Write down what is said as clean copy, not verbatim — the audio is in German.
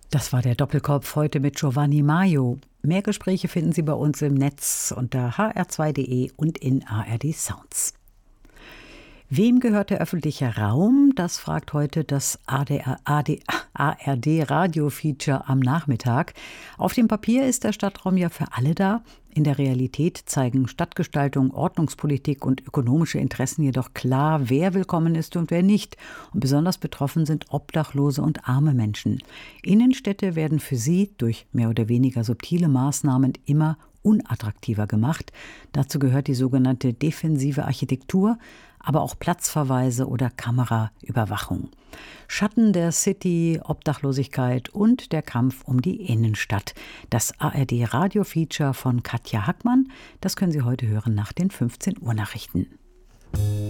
Das war der Doppelkopf heute mit Giovanni Maio. Mehr Gespräche finden Sie bei uns im Netz unter hr2.de und in ARD Sounds. Wem gehört der öffentliche Raum? Das fragt heute das ARD-Radio-Feature am Nachmittag. Auf dem Papier ist der Stadtraum ja für alle da. In der Realität zeigen Stadtgestaltung, Ordnungspolitik und ökonomische Interessen jedoch klar, wer willkommen ist und wer nicht. Und besonders betroffen sind Obdachlose und arme Menschen. Innenstädte werden für sie durch mehr oder weniger subtile Maßnahmen immer unattraktiver gemacht. Dazu gehört die sogenannte defensive Architektur, aber auch Platzverweise oder Kameraüberwachung. Schatten der City, Obdachlosigkeit und der Kampf um die Innenstadt. Das ARD-Radio-Feature von Katja Hackmann, das können Sie heute hören nach den 15 Uhr Nachrichten.